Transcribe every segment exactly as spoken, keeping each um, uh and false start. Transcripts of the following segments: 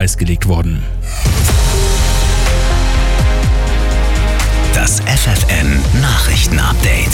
Eis gelegt worden. Das F F N Nachrichten-Update.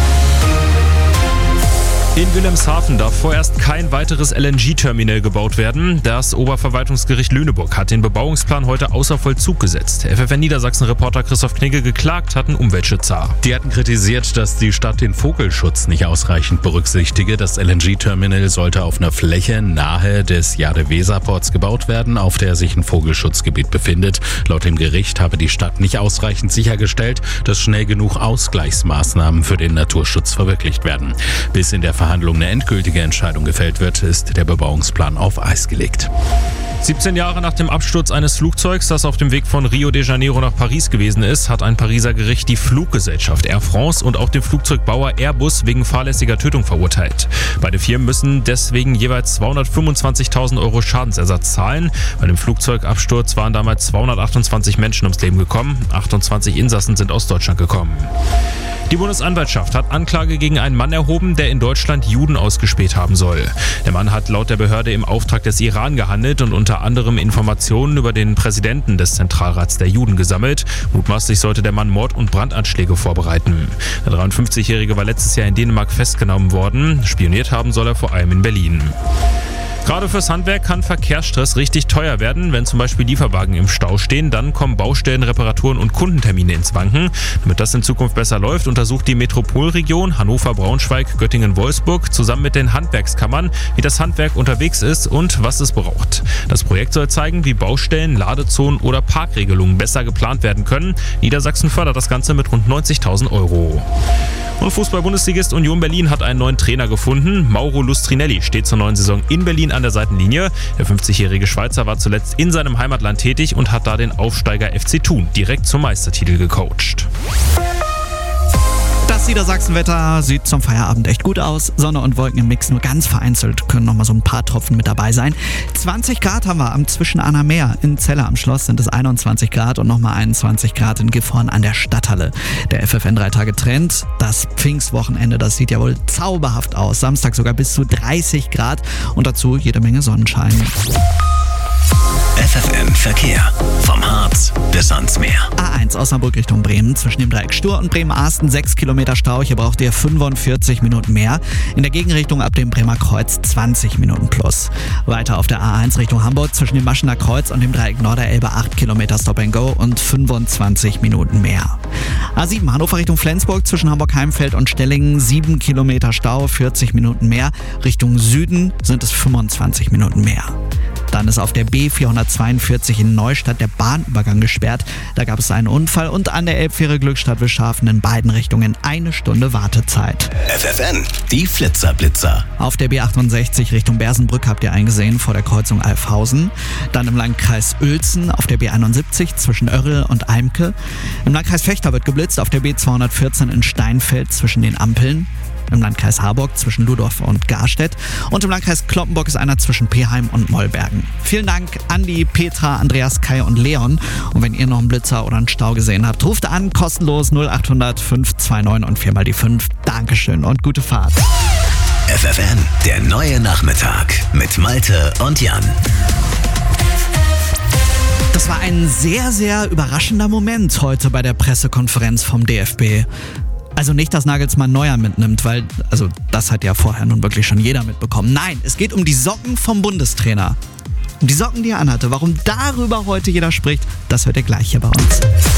In Wilhelmshaven darf vorerst kein weiteres L N G-Terminal gebaut werden. Das Oberverwaltungsgericht Lüneburg hat den Bebauungsplan heute außer Vollzug gesetzt. F F N Niedersachsen-Reporter Christoph Knigge, geklagt hatten Umweltschützer. Die hatten kritisiert, dass die Stadt den Vogelschutz nicht ausreichend berücksichtige. Das L N G-Terminal sollte auf einer Fläche nahe des Jade-Weser-Ports gebaut werden, auf der sich ein Vogelschutzgebiet befindet. Laut dem Gericht habe die Stadt nicht ausreichend sichergestellt, dass schnell genug Ausgleichsmaßnahmen für den Naturschutz verwirklicht werden. Bis in der Verhandlung eine endgültige Entscheidung gefällt wird, ist der Bebauungsplan auf Eis gelegt. siebzehn Jahre nach dem Absturz eines Flugzeugs, das auf dem Weg von Rio de Janeiro nach Paris gewesen ist, hat ein Pariser Gericht die Fluggesellschaft Air France und auch den Flugzeugbauer Airbus wegen fahrlässiger Tötung verurteilt. Beide Firmen müssen deswegen jeweils zweihundertfünfundzwanzigtausend Euro Schadensersatz zahlen. Bei dem Flugzeugabsturz waren damals zweihundertachtundzwanzig Menschen ums Leben gekommen. achtundzwanzig Insassen sind aus Deutschland gekommen. Die Bundesanwaltschaft hat Anklage gegen einen Mann erhoben, der in Deutschland Juden ausgespäht haben soll. Der Mann hat laut der Behörde im Auftrag des Iran gehandelt und unter anderem Informationen über den Präsidenten des Zentralrats der Juden gesammelt. Mutmaßlich sollte der Mann Mord- und Brandanschläge vorbereiten. Der dreiundfünfzigjährige war letztes Jahr in Dänemark festgenommen worden. Spioniert haben soll er vor allem in Berlin. Gerade fürs Handwerk kann Verkehrsstress richtig teuer werden. Wenn zum Beispiel Lieferwagen im Stau stehen, dann kommen Baustellen, Reparaturen und Kundentermine ins Wanken. Damit das in Zukunft besser läuft, untersucht die Metropolregion Hannover, Braunschweig, Göttingen, Wolfsburg zusammen mit den Handwerkskammern, wie das Handwerk unterwegs ist und was es braucht. Das Projekt soll zeigen, wie Baustellen, Ladezonen oder Parkregelungen besser geplant werden können. Niedersachsen fördert das Ganze mit rund neunzigtausend Euro. Und Fußball-Bundesligist Union Berlin hat einen neuen Trainer gefunden. Mauro Lustrinelli steht zur neuen Saison in Berlin an der Seitenlinie. Der fünfzigjährige Schweizer war zuletzt in seinem Heimatland tätig und hat da den Aufsteiger F C Thun direkt zum Meistertitel gecoacht. Das Niedersachsen-Wetter sieht zum Feierabend echt gut aus. Sonne und Wolken im Mix, nur ganz vereinzelt können noch mal so ein paar Tropfen mit dabei sein. zwanzig Grad haben wir am Zwischenahner Meer. In Celle am Schloss sind es einundzwanzig Grad und nochmal einundzwanzig Grad in Gifhorn an der Stadthalle. Der F F N drei Tage Trend, das Pfingstwochenende, das sieht ja wohl zauberhaft aus. Samstag sogar bis zu dreißig Grad und dazu jede Menge Sonnenschein. F F N Verkehr. Vom Harz bis ans Meer. A eins Osnabrück Richtung Bremen. Zwischen dem Dreieck Stur und Bremen-Arsten sechs Kilometer Stau. Hier braucht ihr fünfundvierzig Minuten mehr. In der Gegenrichtung ab dem Bremer Kreuz zwanzig Minuten plus. Weiter auf der A eins Richtung Hamburg. Zwischen dem Maschener Kreuz und dem Dreieck Norderelbe acht Kilometer Stop and Go und fünfundzwanzig Minuten mehr. A sieben Hannover Richtung Flensburg. Zwischen Hamburg-Heimfeld und Stellingen sieben Kilometer Stau, vierzig Minuten mehr. Richtung Süden sind es fünfundzwanzig Minuten mehr. Dann ist auf der B vierhundertzweiundvierzig in Neustadt der Bahnübergang gesperrt. Da gab es einen Unfall und an der Elbfähre Glückstadt-Wischhafen in beiden Richtungen eine Stunde Wartezeit. F F N, die Flitzer-Blitzer. Auf der B achtundsechzig Richtung Bersenbrück habt ihr eingesehen vor der Kreuzung Alfhausen. Dann im Landkreis Uelzen auf der B einundsiebzig zwischen Oerrl und Eimke. Im Landkreis Vechta wird geblitzt auf der B zweihundertvierzehn in Steinfeld zwischen den Ampeln. Im Landkreis Harburg zwischen Ludorf und Garstedt und im Landkreis Cloppenburg ist einer zwischen Peheim und Mollbergen. Vielen Dank Andi, Petra, Andreas, Kai und Leon. Und wenn ihr noch einen Blitzer oder einen Stau gesehen habt, ruft an, kostenlos null acht hundert fünf zwei neun und viermal die fünf. Dankeschön und gute Fahrt. F F N, der neue Nachmittag mit Malte und Jan. Das war ein sehr, sehr überraschender Moment heute bei der Pressekonferenz vom D F B. Also nicht, dass Nagelsmann Neuer mitnimmt, weil, also das hat ja vorher nun wirklich schon jeder mitbekommen. Nein, es geht um die Socken vom Bundestrainer. Um die Socken, die er anhatte. Warum darüber heute jeder spricht, das hört ihr gleich hier bei uns.